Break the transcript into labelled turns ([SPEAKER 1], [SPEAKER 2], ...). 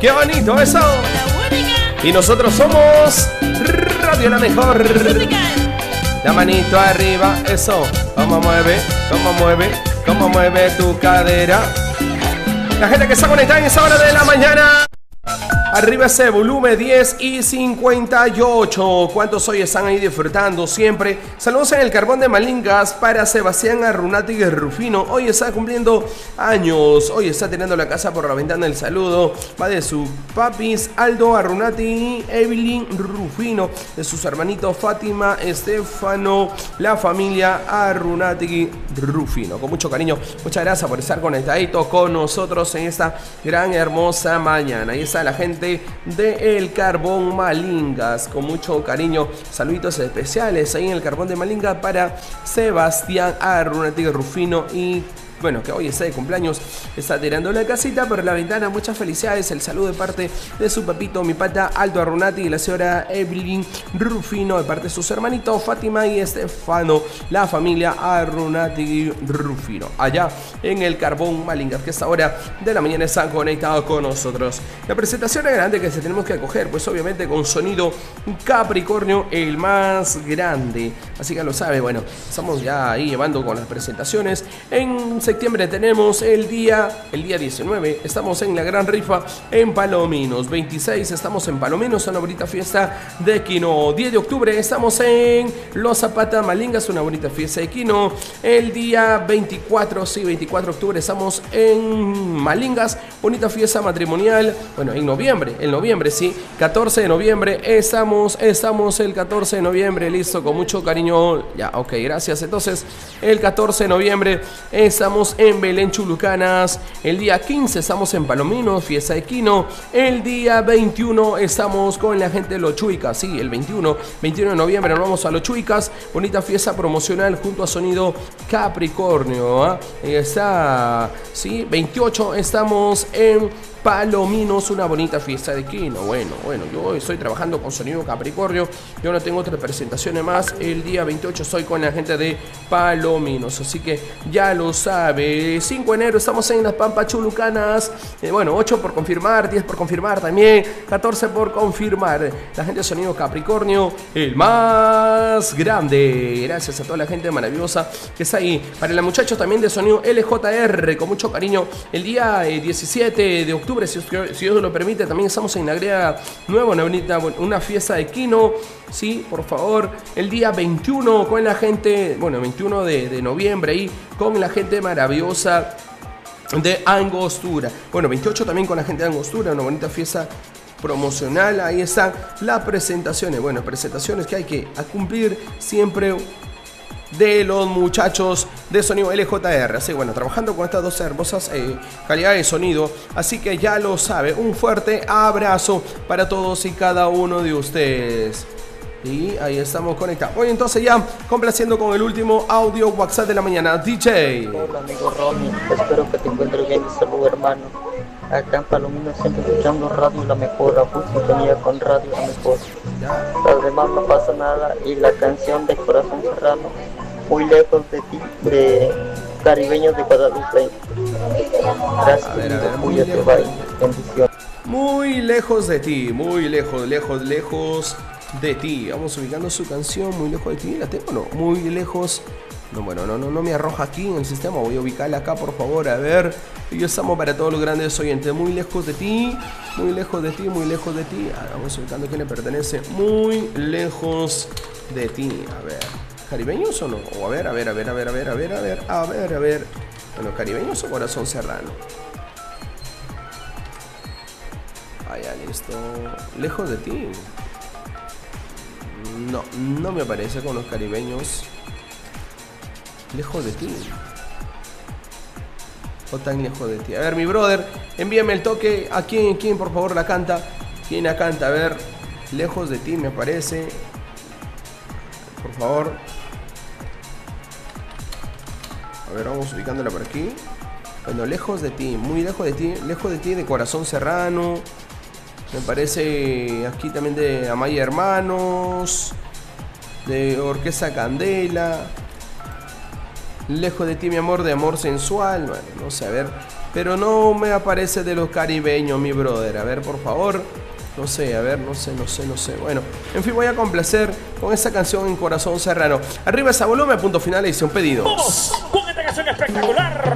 [SPEAKER 1] ¡Qué bonito eso! Y nosotros somos Radio La Mejor. La manito arriba, eso. ¿Cómo mueve? ¿Cómo mueve? ¿Cómo mueve tu cadera? La gente que está conectada en esa hora de la mañana. Arriba ese volumen 10 y 58. ¿Cuántos hoy están ahí disfrutando siempre? Saludos en el Carbón de Malingas para Sebastián Arrunati Rufino. Hoy está cumpliendo años. Hoy está tirando la casa por la ventana. El saludo va de sus papis Aldo Arrunati y Evelyn Rufino. De sus hermanitos Fátima, Estefano, la familia Arrunati Rufino. Con mucho cariño. Muchas gracias por estar conectaditos con nosotros en esta gran hermosa mañana. Ahí está la gente de El Carbón Malingas, con mucho cariño, saluditos especiales ahí en El Carbón de Malingas para Sebastián Arrunati Rufino y bueno, que hoy está de cumpleaños, está tirando la casita por la ventana. Muchas felicidades, el saludo de parte de su papito, mi pata Aldo Arrunati y la señora Evelyn Rufino, de parte de sus hermanitos Fátima y Estefano, la familia Arrunati Rufino, allá en El Carbón Malingas, que a esta hora de la mañana están conectados con nosotros. La presentación es grande que se tenemos que acoger, pues obviamente con sonido Capricornio, el más grande, así que lo sabe. Bueno, estamos ya ahí llevando con las presentaciones. En septiembre tenemos el día 19, estamos en la gran rifa en Palominos. 26 estamos en Palominos, una bonita fiesta de Quino. 10 de octubre estamos en Los Zapata Malingas, una bonita fiesta de Quino. El día 24, sí, 24 de octubre estamos en Malingas, bonita fiesta matrimonial. Bueno, en noviembre, sí, 14 de noviembre estamos el 14 de noviembre, listo, con mucho cariño. Ya, ok, gracias. Entonces, el 14 de noviembre estamos en Belén Chulucanas. El día 15 estamos en Palominos, fiesta de Quino. El día 21 estamos con la gente de Los Chuicas. Sí, el 21 de noviembre nos vamos a Los Chuicas. Bonita fiesta promocional junto a Sonido Capricornio. Está, sí, 28 estamos en Palominos, una bonita fiesta de Quino. Bueno, yo estoy trabajando con Sonido Capricornio. Yo no tengo otras presentaciones más. El día 28 estoy con la gente de Palominos, así que ya lo sabe. 5 de enero estamos en Las Pampas Chulucanas. 8 por confirmar, 10 por confirmar también, 14 por confirmar. La gente de Sonido Capricornio, el más grande. Gracias a toda la gente maravillosa que está ahí. Para los muchachos también de Sonido LJR, con mucho cariño. El día 17 de octubre, si Dios lo permite, también estamos en la Agrega Nueva, una fiesta de Quino, sí, por favor. El día 21 con la gente, 21 de noviembre ahí, con la gente maravillosa de Angostura. 28 también con la gente de Angostura, una bonita fiesta promocional. Ahí están las presentaciones, presentaciones que hay que cumplir siempre de los muchachos de Sonido LJR. Así, trabajando con estas dos hermosas calidades de sonido. Así que ya lo sabe. Un fuerte abrazo para todos y cada uno de ustedes. Y ahí estamos conectados. Hoy entonces ya complaciendo con el último audio WhatsApp de la mañana. DJ.
[SPEAKER 2] Hola amigo Ronnie, espero que te encuentres bien y salud, hermano. Acá en Palomino siempre escuchando Radio La Mejor, a full sintonía con Radio La Mejor. Las demás no pasa nada y la canción de Corazón Serrano, Muy Lejos de Ti, de Caribeños de Guadalupe. Gracias,
[SPEAKER 1] muy lejos de ti, muy lejos de ti. Vamos ubicando su canción, Muy Lejos de Ti. ¿La tengo o no? Muy lejos. No me arroja aquí en el sistema. Voy a ubicarla acá, por favor. A ver. Y yo estamos para todos los grandes oyentes. Muy lejos de ti. Muy lejos de ti. Muy lejos de ti. Ahora vamos ubicando a quién le pertenece. Muy lejos de ti. A ver. ¿Caribeños o no? O a ver. Bueno, ¿caribeños o Corazón Serrano? Ya, listo. Lejos de ti. No me aparece con los caribeños. Lejos de ti. O tan lejos de ti. A ver, mi brother, envíame el toque. ¿A quién por favor la canta? ¿Quién la canta? A ver, lejos de ti me aparece. Por favor. A ver, vamos ubicándola por aquí. Bueno, lejos de ti, muy lejos de ti, de Corazón Serrano. Me parece aquí también de Amaya Hermanos, de Orquesta Candela. Lejos de ti, mi amor, de Amor Sensual. Bueno, no sé, a ver. pero no me aparece de los caribeños, mi brother. A ver, por favor. No sé, a ver, no sé. Bueno, en fin, voy a complacer con esa canción en Corazón Serrano. Arriba ese volumen, punto final, hice un pedido.
[SPEAKER 3] ¡Vamos con esta canción espectacular!